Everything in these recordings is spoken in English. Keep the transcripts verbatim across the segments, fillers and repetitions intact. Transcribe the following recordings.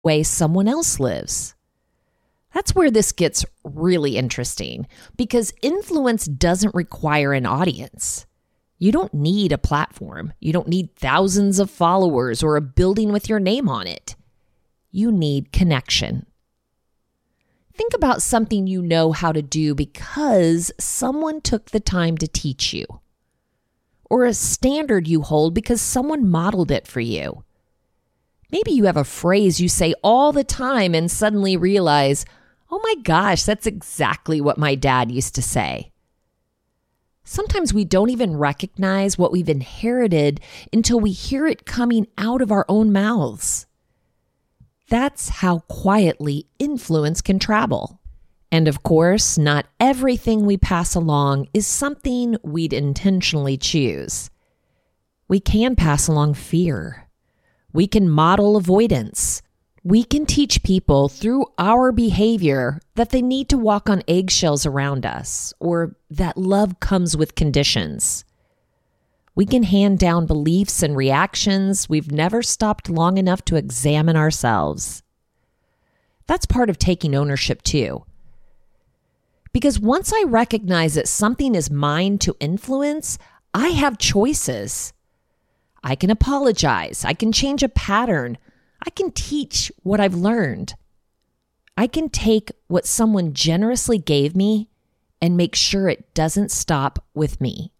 way someone else lives. That's where this gets really interesting, because influence doesn't require an audience. You don't need a platform. You don't need thousands of followers or a building with your name on it. You need connection. Think about something you know how to do because someone took the time to teach you, or a standard you hold because someone modeled it for you. Maybe you have a phrase you say all the time and suddenly realize, oh my gosh, that's exactly what my dad used to say. Sometimes we don't even recognize what we've inherited until we hear it coming out of our own mouths. That's how quietly influence can travel. And of course, not everything we pass along is something we'd intentionally choose. We can pass along fear. We can model avoidance. We can teach people through our behavior that they need to walk on eggshells around us, or that love comes with conditions. We can hand down beliefs and reactions we've never stopped long enough to examine ourselves. That's part of taking ownership too. Because once I recognize that something is mine to influence, I have choices. I can apologize. I can change a pattern. I can teach what I've learned. I can take what someone generously gave me and make sure it doesn't stop with me.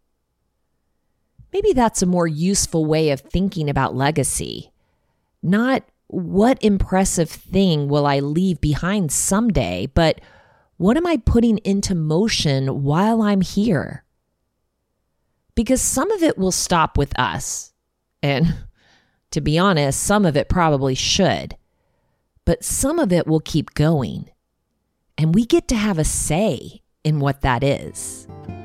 Maybe that's a more useful way of thinking about legacy. Not what impressive thing will I leave behind someday, but what am I putting into motion while I'm here? Because some of it will stop with us. And to be honest, some of it probably should. But some of it will keep going. And we get to have a say in what that is.